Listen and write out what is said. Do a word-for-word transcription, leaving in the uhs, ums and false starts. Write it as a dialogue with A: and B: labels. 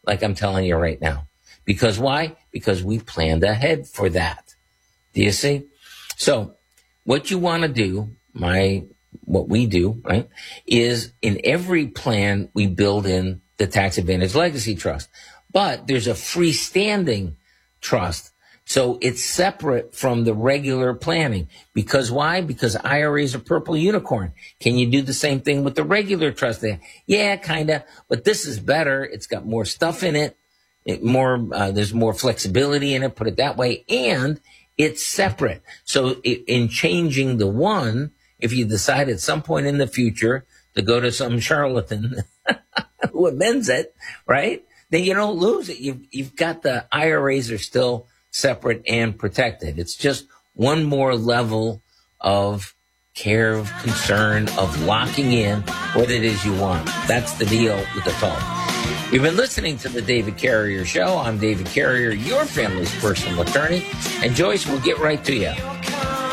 A: like I'm telling you right now. Because why? Because we planned ahead for that. Do you see? So what you want to do, my, what we do, right, is in every plan, we build in the tax advantage legacy trust. But there's a freestanding trust. So it's separate from the regular planning. Because why? Because I R A is a purple unicorn. Can you do the same thing with the regular trust? Yeah, kind of. But this is better. It's got more stuff in it. It more, uh, there's more flexibility in it, put it that way. And it's separate. So it, in changing the one, if you decide at some point in the future to go to some charlatan who amends it, right? Then you don't lose it. You've, you've got the I R As are still separate and protected. It's just one more level of care, of concern, of locking in what it is you want. That's the deal with the talk. You've been listening to the David Carrier Show. I'm David Carrier, your family's personal attorney. And Joyce will get right to you.